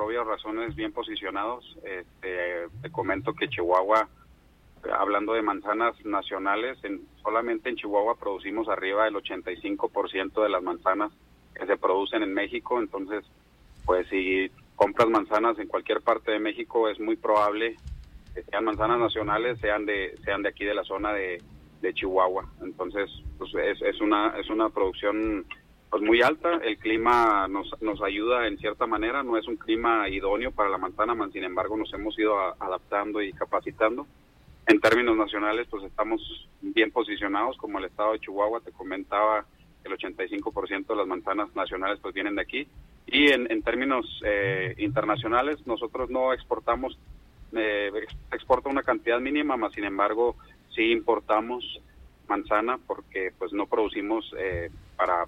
obvias razones bien posicionados. Te comento que Chihuahua, hablando de manzanas nacionales, solamente en Chihuahua producimos arriba del 85% de las manzanas que se producen en México. Entonces, pues si compras manzanas en cualquier parte de México, es muy probable que sean manzanas nacionales, sean de aquí de la zona de Chihuahua. Entonces, pues es una producción pues muy alta. El clima nos ayuda en cierta manera, no es un clima idóneo para la manzana, sin embargo nos hemos ido adaptando y capacitando. En términos nacionales, pues estamos bien posicionados, como el estado de Chihuahua, te comentaba, el 85% de las manzanas nacionales pues vienen de aquí. Y en términos internacionales, nosotros no exportamos, exporta una cantidad mínima, sin embargo sí importamos manzana porque pues no producimos para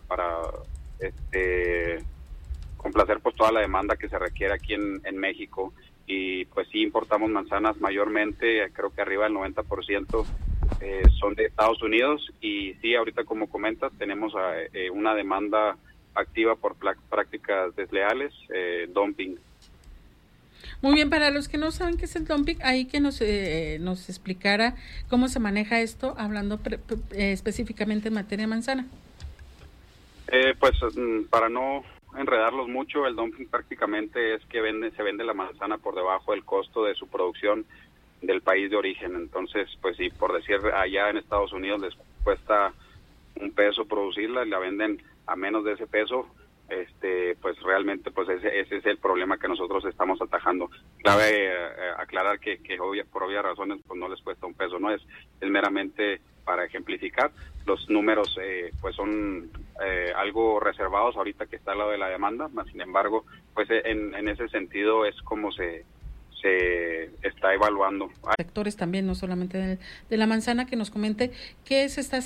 complacer pues toda la demanda que se requiere aquí en México. Y pues sí importamos manzanas mayormente, creo que arriba del 90% son de Estados Unidos. Y sí, ahorita como comentas, tenemos una demanda activa por prácticas desleales, dumping. Muy bien, para los que no saben qué es el dumping, ahí que nos explicara cómo se maneja esto, hablando específicamente en materia de manzana. Pues para no enredarlos mucho, el dumping prácticamente es que se vende la manzana por debajo del costo de su producción del país de origen. Entonces, pues si por decir allá en Estados Unidos les cuesta $1 producirla y la venden a menos de ese peso, pues realmente pues ese es el problema que nosotros estamos atajando. Cabe aclarar que por obvias razones pues no les cuesta $1, no es meramente para ejemplificar. Los números pues son algo reservados ahorita que está al lado de la demanda, sin embargo pues en ese sentido es como se está evaluando. Sectores también, no solamente de la manzana, que nos comente qué se está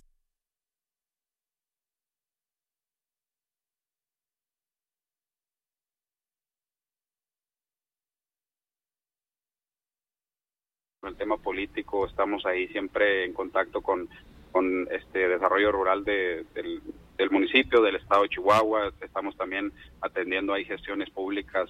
el tema político. Estamos ahí siempre en contacto con desarrollo rural del municipio, del estado de Chihuahua. Estamos también atendiendo ahí gestiones públicas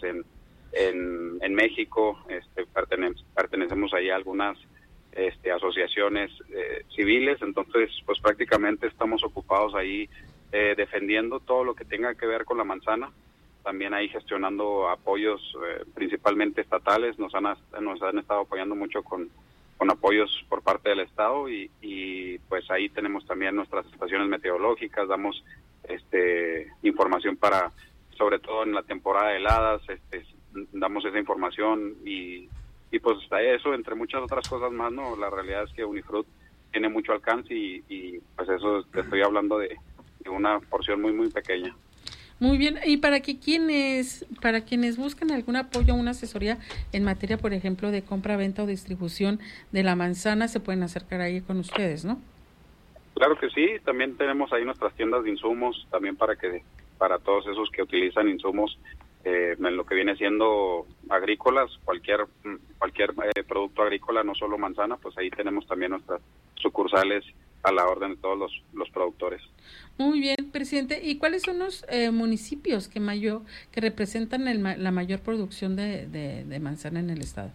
en México. Pertenecemos ahí a algunas asociaciones civiles. Entonces pues prácticamente estamos ocupados ahí defendiendo todo lo que tenga que ver con la manzana. También ahí gestionando apoyos principalmente estatales. Nos han estado apoyando mucho con apoyos por parte del estado y pues ahí tenemos también nuestras estaciones meteorológicas. Damos información para, sobre todo en la temporada de heladas, damos esa información y pues eso, entre muchas otras cosas más, ¿no? La realidad es que Unifruit tiene mucho alcance y pues eso te estoy hablando de una porción muy muy pequeña. Muy bien, y para quienes buscan algún apoyo o una asesoría en materia, por ejemplo, de compra, venta o distribución de la manzana, se pueden acercar ahí con ustedes, ¿no? Claro que sí, también tenemos ahí nuestras tiendas de insumos, también para todos esos que utilizan insumos en lo que viene siendo agrícolas, cualquier producto agrícola, no solo manzana, pues ahí tenemos también nuestras sucursales a la orden de todos los productores. Muy bien, presidente. ¿Y cuáles son los municipios que representan la mayor producción de manzana en el estado?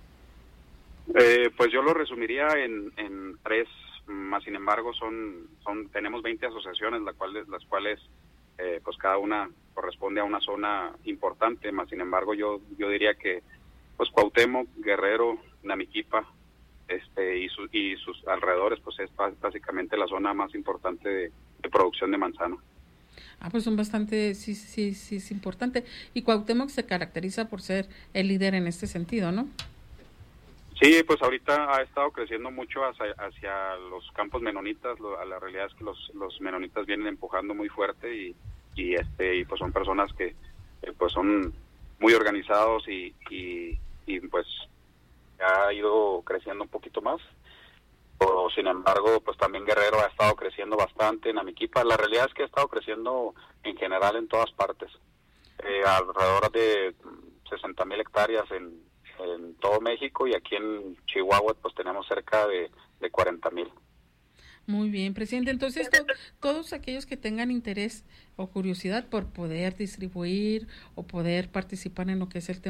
Pues yo lo resumiría en 3, más sin embargo tenemos 20 asociaciones, las cuales pues cada una corresponde a una zona importante, más sin embargo yo diría que pues Cuauhtémoc, Guerrero, Namiquipa, y sus alrededores, pues es básicamente la zona más importante de producción de manzana. Pues son bastante, sí, es importante. Y Cuauhtémoc se caracteriza por ser el líder en este sentido, ¿no? Sí, pues ahorita ha estado creciendo mucho hacia los campos menonitas. La realidad es que los menonitas vienen empujando muy fuerte y pues son personas que pues son muy organizados y pues ha ido creciendo un poquito más. Pero, sin embargo, pues también Guerrero ha estado creciendo bastante, en Namiquipa. La realidad es que ha estado creciendo en general en todas partes. Alrededor de 60,000 hectáreas en todo México, y aquí en Chihuahua pues tenemos cerca de 40,000. Muy bien, presidente. Entonces, todos aquellos que tengan interés o curiosidad por poder distribuir o poder participar en lo que es el tema